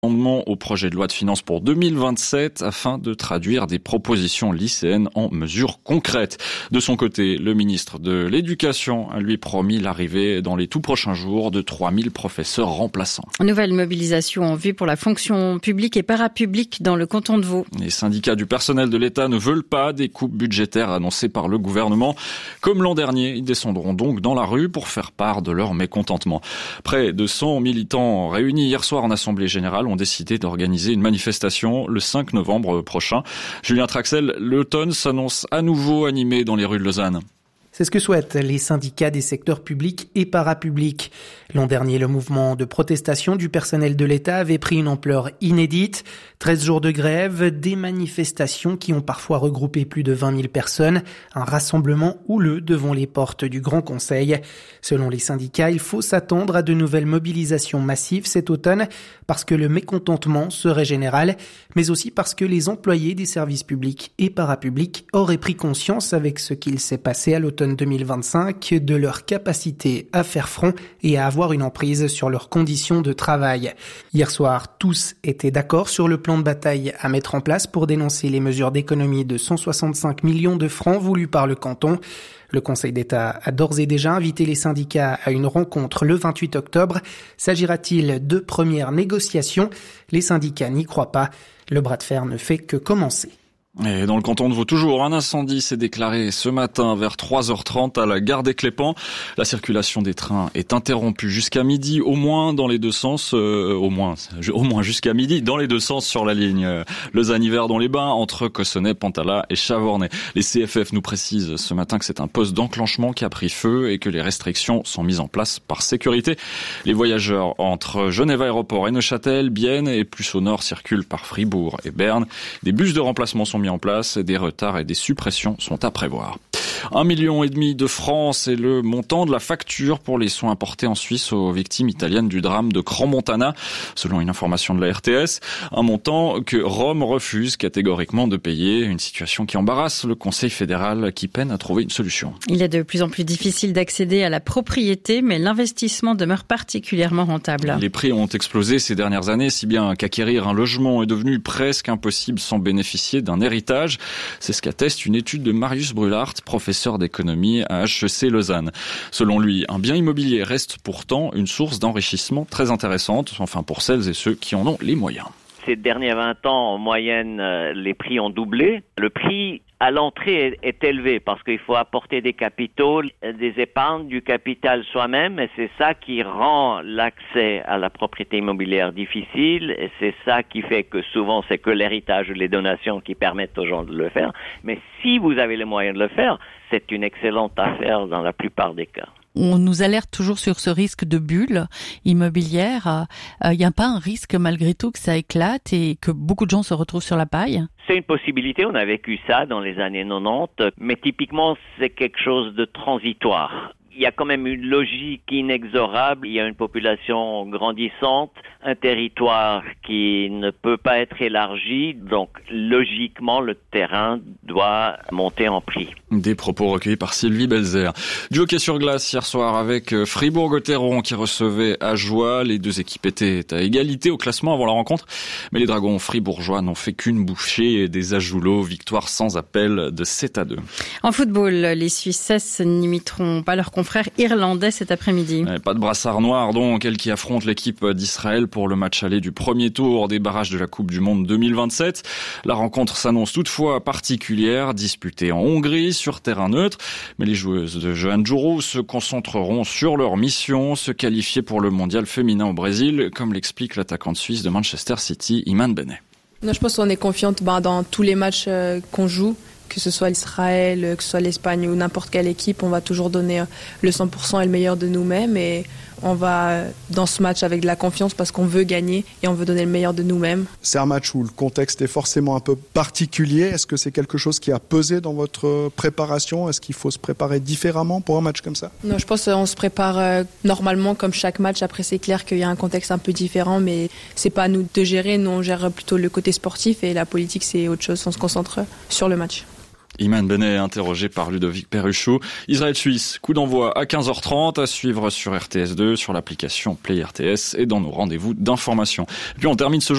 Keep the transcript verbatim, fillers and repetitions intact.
Amendement au projet de loi de finances pour deux mille vingt-sept afin de traduire des propositions lycéennes en mesures concrètes. De son côté, le ministre de l'Éducation a lui promis l'arrivée dans les tout prochains jours de trois mille professeurs remplaçants. Nouvelle mobilisation en vue pour la fonction publique et parapublique dans le canton de Vaud. Les syndicats du personnel de l'État ne veulent pas des coupes budgétaires annoncées par le gouvernement. Comme l'an dernier, ils descendront donc dans la rue pour faire part de leur mécontentement. Près de cent militants réunis hier soir en Assemblée générale ont décidé d'organiser une manifestation le cinq novembre prochain. Julien Traxel, l'automne s'annonce à nouveau animé dans les rues de Lausanne. C'est ce que souhaitent les syndicats des secteurs publics et parapublics. L'an dernier, le mouvement de protestation du personnel de l'État avait pris une ampleur inédite. treize jours de grève, des manifestations qui ont parfois regroupé plus de vingt mille personnes, un rassemblement houleux devant les portes du Grand Conseil. Selon les syndicats, il faut s'attendre à de nouvelles mobilisations massives cet automne parce que le mécontentement serait général, mais aussi parce que les employés des services publics et parapublics auraient pris conscience avec ce qu'il s'est passé à l'automne deux mille vingt-cinq de leur capacité à faire front et à avoir une emprise sur leurs conditions de travail. Hier soir, tous étaient d'accord sur le plan de bataille à mettre en place pour dénoncer les mesures d'économie de cent soixante-cinq millions de francs voulues par le canton. Le Conseil d'État a d'ores et déjà invité les syndicats à une rencontre le vingt-huit octobre. S'agira-t-il de premières négociations ? Les syndicats n'y croient pas. Le bras de fer ne fait que commencer. Et dans le canton de Vaud, toujours, un incendie s'est déclaré ce matin vers trois heures trente à la gare des Clépans. La circulation des trains est interrompue jusqu'à midi, au moins dans les deux sens, euh, au moins, au moins jusqu'à midi, dans les deux sens sur la ligne euh, Lausanne-Yverdon-les-Bains, entre Cossonay, Pantala et Chavornay. Les C F F nous précisent ce matin que c'est un poste d'enclenchement qui a pris feu et que les restrictions sont mises en place par sécurité. Les voyageurs entre Genève Aéroport et Neuchâtel, Bienne et plus au nord circulent par Fribourg et Berne. Des bus de remplacement sont mis en place, des retards et des suppressions sont à prévoir. Un million et demi de francs, c'est le montant de la facture pour les soins apportés en Suisse aux victimes italiennes du drame de Crans-Montana, selon une information de la R T S. Un montant que Rome refuse catégoriquement de payer, une situation qui embarrasse le Conseil fédéral qui peine à trouver une solution. Il est de plus en plus difficile d'accéder à la propriété, mais l'investissement demeure particulièrement rentable. Les prix ont explosé ces dernières années, si bien qu'acquérir un logement est devenu presque impossible sans bénéficier d'un héritage. C'est ce qu'atteste une étude de Marius Brulart, professeur d'économie à H E C Lausanne. Selon lui, un bien immobilier reste pourtant une source d'enrichissement très intéressante, enfin pour celles et ceux qui en ont les moyens. Ces derniers vingt ans, en moyenne, les prix ont doublé. Le prix à l'entrée est, est élevé parce qu'il faut apporter des capitaux, des épargnes, du capital soi-même, et c'est ça qui rend l'accès à la propriété immobilière difficile, et c'est ça qui fait que souvent c'est que l'héritage ou les donations qui permettent aux gens de le faire. Mais si vous avez les moyens de le faire, c'est une excellente affaire dans la plupart des cas. On nous alerte toujours sur ce risque de bulle immobilière. Il n'y a pas un risque malgré tout que ça éclate et que beaucoup de gens se retrouvent sur la paille ? C'est une possibilité, on a vécu ça dans les années quatre-vingt-dix, mais typiquement c'est quelque chose de transitoire. Il y a quand même une logique inexorable, il y a une population grandissante, un territoire qui ne peut pas être élargi, donc logiquement le terrain doit monter en prix. Des propos recueillis par Sylvie Belzer. Du hockey sur glace hier soir avec Fribourg-Gotteron qui recevait Ajoie. Les deux équipes étaient à égalité au classement avant la rencontre, mais les Dragons fribourgeois n'ont fait qu'une bouchée des Ajoulots. Victoire sans appel de sept à deux. En football, les Suisses n'imiteront pas leurs confrères irlandais cet après-midi. Pas de brassard noir donc, elle qui affronte l'équipe d'Israël pour le match aller du premier tour des barrages de la Coupe du Monde deux mille vingt-sept. La rencontre s'annonce toutefois particulière, disputée en Hongrie sur terrain neutre. Mais les joueuses de Johan Djourou se concentreront sur leur mission, se qualifier pour le mondial féminin au Brésil, comme l'explique l'attaquante suisse de Manchester City, Iman Benet. Non, je pense qu'on est confiante ben, dans tous les matchs euh, qu'on joue. Que ce soit l'Israël, que ce soit l'Espagne ou n'importe quelle équipe, on va toujours donner le cent pour cent et le meilleur de nous-mêmes. Et on va dans ce match avec de la confiance parce qu'on veut gagner et on veut donner le meilleur de nous-mêmes. C'est un match où le contexte est forcément un peu particulier. Est-ce que c'est quelque chose qui a pesé dans votre préparation ? Est-ce qu'il faut se préparer différemment pour un match comme ça ? Non, je pense qu'on se prépare normalement comme chaque match. Après, c'est clair qu'il y a un contexte un peu différent, mais c'est pas à nous de gérer. Nous, on gère plutôt le côté sportif et la politique, c'est autre chose. On se concentre sur le match. Iman Benet, interrogé par Ludovic Perruchot. Israël-Suisse, coup d'envoi à quinze heures trente, à suivre sur R T S deux, sur l'application Play R T S et dans nos rendez-vous d'information. Et puis on termine ce